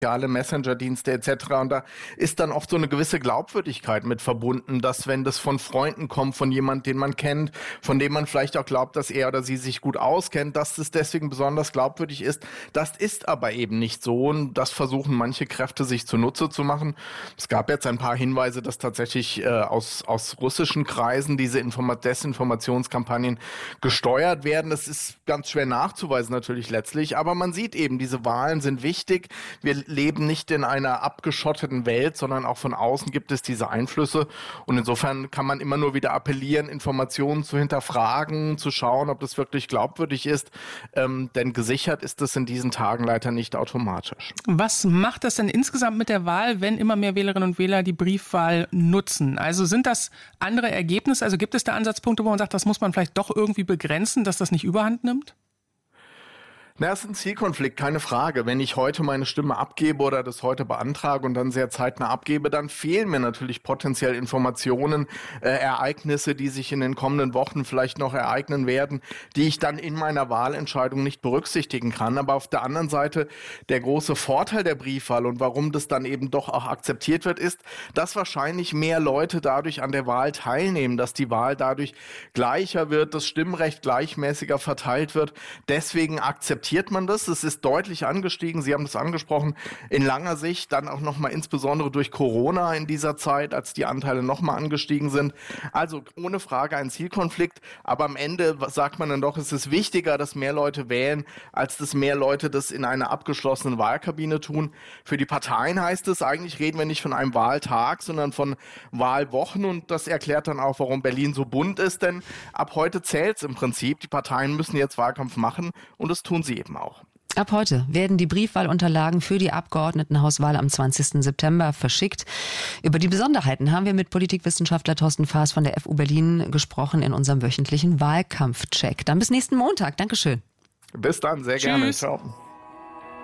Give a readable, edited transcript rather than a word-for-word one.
soziale Messenger-Dienste etc. Und da ist dann oft so eine gewisse Glaubwürdigkeit mit verbunden, dass wenn das von Freunden kommt, von jemand, den man kennt, von dem man vielleicht auch glaubt, dass er oder sie sich gut auskennt, dass es deswegen besonders glaubwürdig ist. Das ist aber eben nicht so und das versuchen manche Kräfte sich zunutze zu machen. Es gab jetzt ein paar Hinweise, dass tatsächlich aus russischen Kreisen diese Desinformationskampagnen gesteuert werden. Das ist ganz schwer nachzuweisen natürlich letztlich, aber man sieht eben, diese Wahlen sind wichtig. Wir leben nicht in einer abgeschotteten Welt, sondern auch von außen gibt es diese Einflüsse. Und insofern kann man immer nur wieder appellieren, Informationen zu hinterfragen, zu schauen, ob das wirklich glaubwürdig ist. Denn gesichert ist es in diesen Tagen leider nicht automatisch. Was macht das denn insgesamt mit der Wahl, wenn immer mehr Wählerinnen und Wähler die Briefwahl nutzen? Also sind das andere Ergebnisse? Also gibt es da Ansatzpunkte, wo man sagt, das muss man vielleicht doch irgendwie begrenzen, dass das nicht überhand nimmt? Na, es ist ein Zielkonflikt, keine Frage. Wenn ich heute meine Stimme abgebe oder das heute beantrage und dann sehr zeitnah abgebe, dann fehlen mir natürlich potenziell Informationen, Ereignisse, die sich in den kommenden Wochen vielleicht noch ereignen werden, die ich dann in meiner Wahlentscheidung nicht berücksichtigen kann. Aber auf der anderen Seite, der große Vorteil der Briefwahl und warum das dann eben doch auch akzeptiert wird, ist, dass wahrscheinlich mehr Leute dadurch an der Wahl teilnehmen, dass die Wahl dadurch gleicher wird, das Stimmrecht gleichmäßiger verteilt wird. Deswegen akzeptiert man das. Es ist deutlich angestiegen. Sie haben das angesprochen. In langer Sicht dann auch nochmal insbesondere durch Corona in dieser Zeit, als die Anteile nochmal angestiegen sind. Also ohne Frage ein Zielkonflikt. Aber am Ende sagt man dann doch, es ist wichtiger, dass mehr Leute wählen, als dass mehr Leute das in einer abgeschlossenen Wahlkabine tun. Für die Parteien heißt es, eigentlich reden wir nicht von einem Wahltag, sondern von Wahlwochen. Und das erklärt dann auch, warum Berlin so bunt ist. Denn ab heute zählt es im Prinzip. Die Parteien müssen jetzt Wahlkampf machen und das tun sie eben auch. Ab heute werden die Briefwahlunterlagen für die Abgeordnetenhauswahl am 20. September verschickt. Über die Besonderheiten haben wir mit Politikwissenschaftler Thorsten Faas von der FU Berlin gesprochen in unserem wöchentlichen Wahlkampfcheck. Dann bis nächsten Montag. Dankeschön. Bis dann, sehr gerne. Ciao.